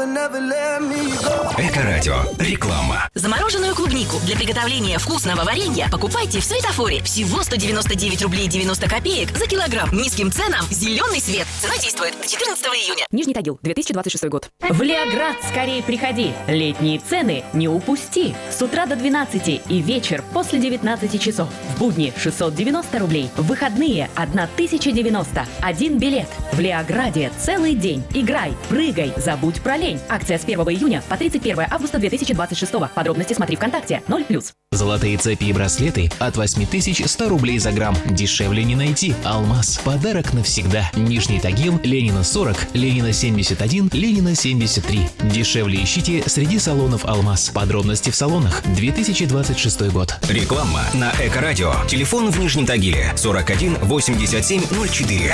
Эко-радио. Реклама. Замороженную клубнику для приготовления вкусного варенья покупайте в Светофоре. Всего 199 рублей 90 копеек за килограмм. Низким ценам зеленый свет. Цена действует до 14 июня. Нижний Тагил, 2026 год. В Леоград скорее приходи. Летние цены не упусти. С утра до 12 и вечер после 19 часов. В будни 690 рублей. В выходные 1090. Один билет. В Леограде целый день. Играй, прыгай, забудь про лень. Акция с 1 июня по 31 августа 2026. Подробности смотри ВКонтакте. 0+. Золотые цепи и браслеты от 8100 рублей за грамм. Дешевле не найти. Алмаз. Подарок навсегда. Нижний Тагил, Ленина 40, Ленина 71, Ленина 73. Дешевле ищите среди салонов Алмаз. Подробности в салонах. 2026 год. Реклама на Эко-радио. Телефон в Нижнем Тагиле 41 87 04.